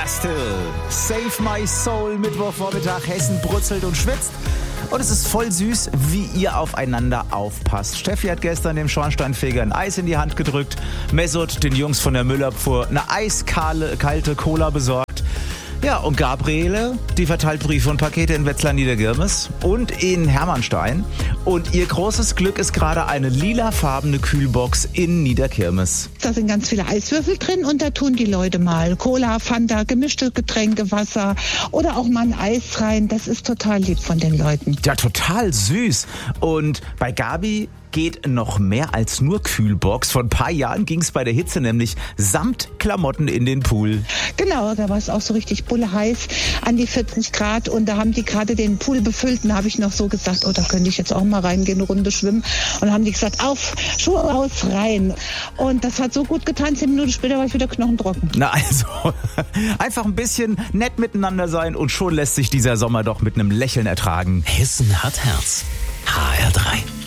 Bastille, Save My Soul, Mittwochvormittag, Hessen brutzelt und schwitzt. Und es ist voll süß, wie ihr aufeinander aufpasst. Steffi hat gestern dem Schornsteinfeger ein Eis in die Hand gedrückt. Mesut den Jungs von der Müllabfuhr eine eiskalte Cola besorgt. Ja, und Gabriele, die verteilt Briefe und Pakete in Wetzlar Niedergirmes und in Hermannstein. Und ihr großes Glück ist gerade eine lilafarbene Kühlbox in Niederkirmes. Da sind ganz viele Eiswürfel drin und da tun die Leute mal Cola, Fanta, gemischte Getränke, Wasser oder auch mal ein Eis rein. Das ist total lieb von den Leuten. Ja, total süß. Und bei Gabi geht noch mehr als nur Kühlbox. Vor ein paar Jahren ging es bei der Hitze nämlich samt Klamotten in den Pool. Genau, da war es auch so richtig bulleheiß, an die 40 Grad. Und da haben die gerade den Pool befüllt. Und da habe ich noch so gesagt, oh, da könnte ich jetzt auch mal reingehen, eine Runde schwimmen. Und dann haben die gesagt, auf, Schuhe aus, rein. Und das hat so gut getan. 10 Minuten später war ich wieder knochentrocken. Na also, einfach ein bisschen nett miteinander sein und schon lässt sich dieser Sommer doch mit einem Lächeln ertragen. Hessen hat Herz. HR3.